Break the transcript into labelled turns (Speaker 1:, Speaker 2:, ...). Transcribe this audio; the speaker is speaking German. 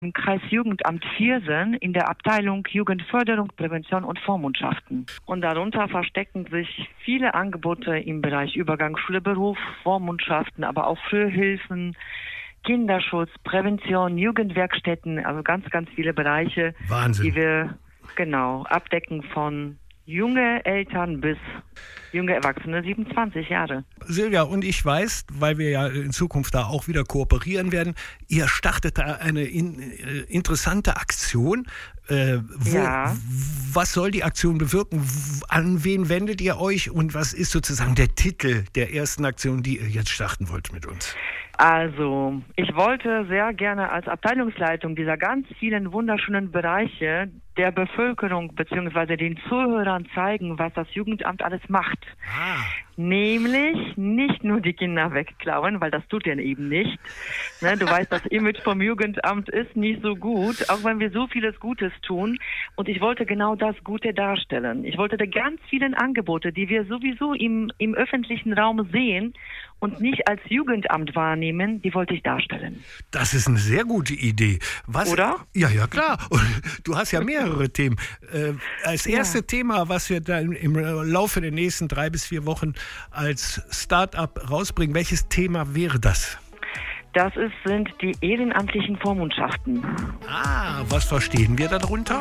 Speaker 1: im Kreisjugendamt Viersen in der Abteilung Jugendförderung, Prävention und Vormundschaften. Und darunter verstecken sich viele Angebote im Bereich Übergang Schule-Beruf, Vormundschaften, aber auch Frühhilfen, Kinderschutz, Prävention, Jugendwerkstätten, also ganz, ganz viele Bereiche,
Speaker 2: Wahnsinn.
Speaker 1: Die wir abdecken von junge Eltern bis junge Erwachsene, 27 Jahre.
Speaker 2: Silvia, und ich weiß, weil wir ja in Zukunft da auch wieder kooperieren werden, ihr startet da eine interessante Aktion. Was soll die Aktion bewirken? An wen wendet ihr euch? Und was ist sozusagen der Titel der ersten Aktion, die ihr jetzt starten wollt mit uns?
Speaker 1: Also, ich wollte sehr gerne als Abteilungsleitung dieser ganz vielen wunderschönen Bereiche der Bevölkerung bzw. den Zuhörern zeigen, was das Jugendamt alles macht. Nämlich nicht nur die Kinder wegklauen, weil das tut ihr eben nicht. Ne, du weißt, das Image vom Jugendamt ist nicht so gut, auch wenn wir so vieles Gutes tun. Und ich wollte genau das Gute darstellen. Ich wollte da ganz vielen Angebote, die wir sowieso im öffentlichen Raum sehen und nicht als Jugendamt wahrnehmen, die wollte ich darstellen.
Speaker 2: Das ist eine sehr gute Idee.
Speaker 1: Oder?
Speaker 2: Ja, klar. Du hast ja mehrere Themen. Als erste Thema, was wir dann im Laufe der nächsten 3 bis 4 Wochen als Start-up rausbringen, welches Thema wäre das?
Speaker 1: Das sind die ehrenamtlichen Vormundschaften.
Speaker 2: Was verstehen wir darunter?